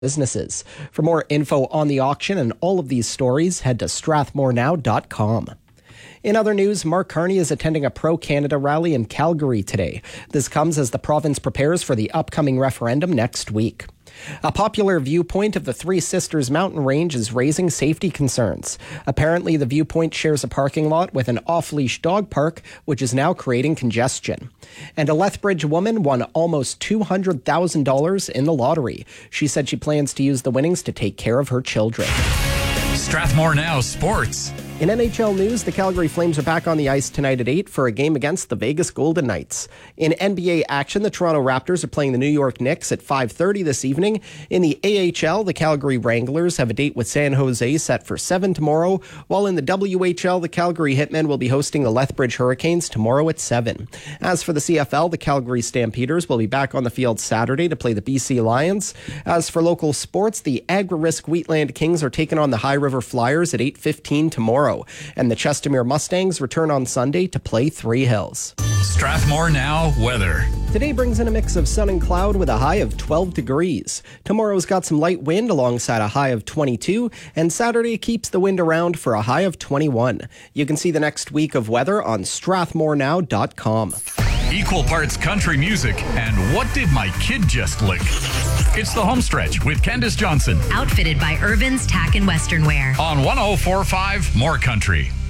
businesses. For more info on the auction and all of these stories, head to strathmorenow.com. In other news, Mark Carney is attending a pro-Canada rally in Calgary today. This comes as the province prepares for the upcoming referendum next week. A popular viewpoint of the Three Sisters mountain range is raising safety concerns. Apparently, the viewpoint shares a parking lot with an off-leash dog park, which is now creating congestion. And a Lethbridge woman won almost $200,000 in the lottery. She said she plans to use the winnings to take care of her children. Strathmore Now Sports. In NHL news, the Calgary Flames are back on the ice tonight at 8 for a game against the Vegas Golden Knights. In NBA action, the Toronto Raptors are playing the New York Knicks at 5:30 this evening. In the AHL, the Calgary Wranglers have a date with San Jose set for 7 tomorrow, while in the WHL, the Calgary Hitmen will be hosting the Lethbridge Hurricanes tomorrow at 7. As for the CFL, the Calgary Stampeders will be back on the field Saturday to play the BC Lions. As for local sports, the Agri-Risk Wheatland Kings are taking on the High River Flyers at 8:15 tomorrow. And the Chestermere Mustangs return on Sunday to play Three Hills. Strathmore Now weather. Today brings in a mix of sun and cloud with a high of 12 degrees. Tomorrow's got some light wind alongside a high of 22, and Saturday keeps the wind around for a high of 21. You can see the next week of weather on strathmorenow.com. Equal parts country music and what did my kid just lick? It's the home stretch with Candace Johnson. Outfitted by Irvin's Tack and Western Wear. On 104.5 More Country.